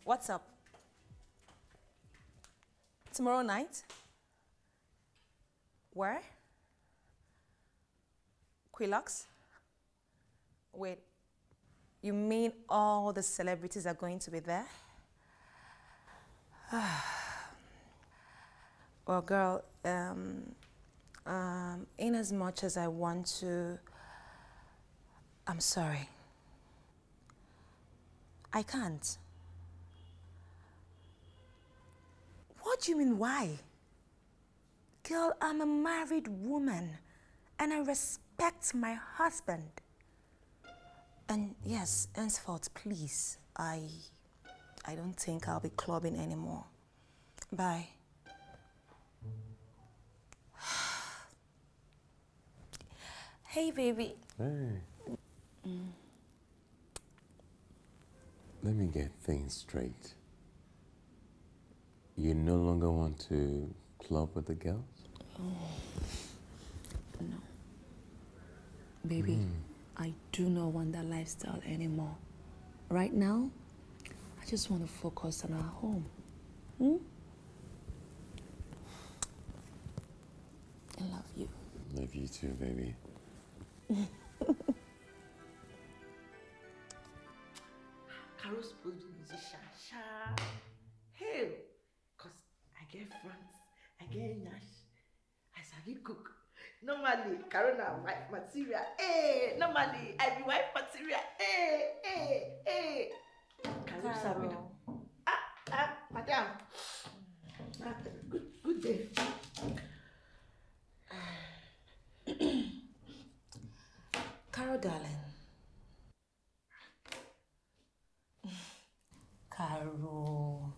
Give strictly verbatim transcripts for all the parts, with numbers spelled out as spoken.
What's up? Tomorrow night? Where? Quilux? Wait, you mean all the celebrities are going to be there? Well, girl, um, um, in as much as I want to, I'm sorry. I can't. What do you mean, why? Girl, I'm a married woman and I respect my husband. And yes, henceforth, please, I, I don't think I'll be clubbing anymore. Bye. Hey, baby. Hey. Mm. Let me get things straight. You no longer want to club with the girls? Oh, no. Baby, Mm. I do not want that lifestyle anymore. Right now, I just want to focus on our home. Hmm? I love you. Love you too, baby. Carol's supposed to be a musician. Sha. Hey, cause I get friends, I get Nash, I sabi cook. Normally, Carol na wife material. Hey, normally I be wife material. Hey, hey, hey. Carol sabi do. Ah, ah, madam. Ah, good, good day. Carol, darling. Carol.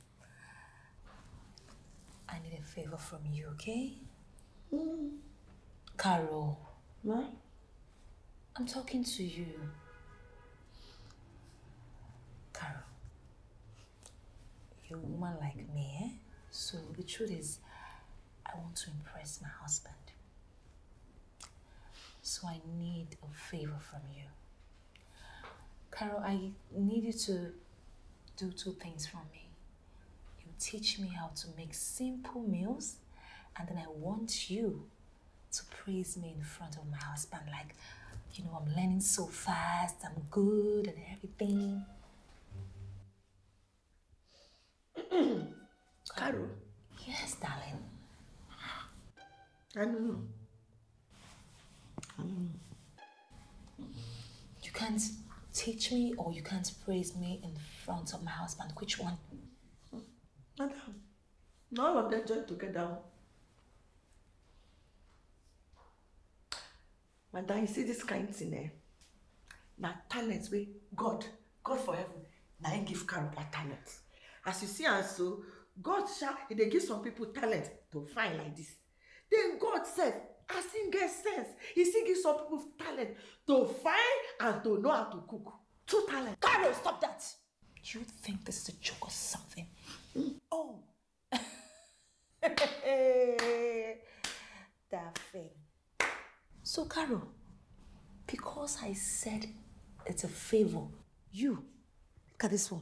I need a favor from you, okay? Mm. Carol. What? I'm talking to you. Carol. You're a woman like me, eh? So the truth is, I want to impress my husband. So I need a favor from you. Carol, I need you to do two things for me. You teach me how to make simple meals, and then I want you to praise me in front of my husband. Like, you know, I'm learning so fast, I'm good and everything. Carol? Yes, darling. I don't know. I don't know. You can't teach me or you can't praise me in front of my husband. Which one? Madam, all of them join together. Madam, you see this kind of thing, eh? Now talent wey God, God for heaven, now He give Carol that talent. As you see and so, God shall, He dey give some people talent to find like this. Then God said, as He get sense, He still give some people talent to find and to know how to cook. Two talent. Carol, stop that! You think this is a joke or something? Mm. Oh. That thing. So, Carol, because I said it's a favor, you, look at this one.